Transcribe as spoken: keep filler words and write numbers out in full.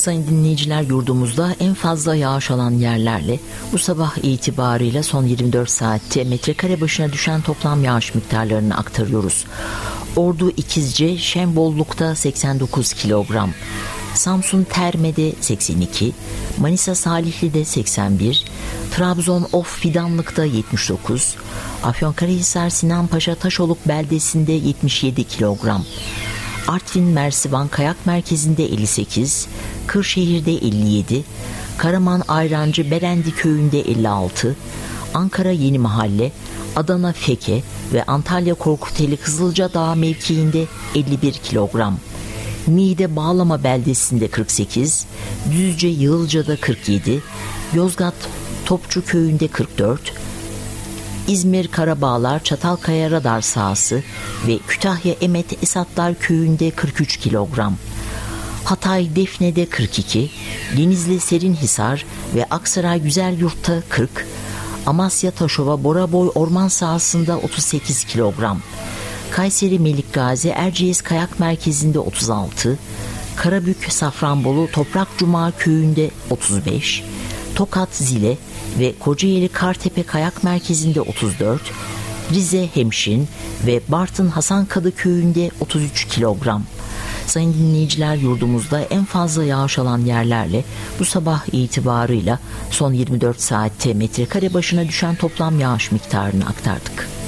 Sayın dinleyiciler, yurdumuzda en fazla yağış alan yerlerle bu sabah itibarıyla son yirmi dört saatte metrekare başına düşen toplam yağış miktarlarını aktarıyoruz. Ordu İkizce Şembolluk'ta seksen dokuz kilogram, Samsun Terme'de seksen iki, Manisa Salihli'de seksen bir, Trabzon Of Fidanlık'ta yetmiş dokuz, Afyonkarahisar Sinanpaşa Taşoluk beldesinde yetmiş yedi kilogram, Artvin Mersivan Kayak Merkezi'nde elli sekiz, Kırşehir'de elli yedi, Karaman Ayrancı Berendi Köyü'nde elli altı, Ankara Yeni Mahalle, Adana Feke ve Antalya Korkuteli Kızılcadağ mevkiinde elli bir kilogram, Niğde Bağlama beldesinde kırk sekiz, Düzce Yığılca'da kırk yedi, Yozgat Topçu Köyü'nde kırk dört, İzmir Karabağlar Çatalkaya Radar sahası ve Kütahya Emet Esatlar Köyü'nde kırk üç kilogram, Hatay Defne'de kırk iki, Denizli Serinhisar ve Aksaray Güzelyurt'ta kırk, Amasya Taşova Boraboy Orman sahasında otuz sekiz kilogram, Kayseri Melikgazi Erciyes Kayak Merkezi'nde otuz altı, Karabük Safranbolu Toprak Cuma Köyü'nde otuz beş, Tokat Zile ve Kocaeli Kartepe Kayak Merkezi'nde otuz dört, Rize Hemşin ve Bartın Hasankadı Köyü'nde otuz üç kilogram. Sayın dinleyiciler, yurdumuzda en fazla yağış alan yerlerle bu sabah itibarıyla son yirmi dört saatte metrekare başına düşen toplam yağış miktarını aktardık.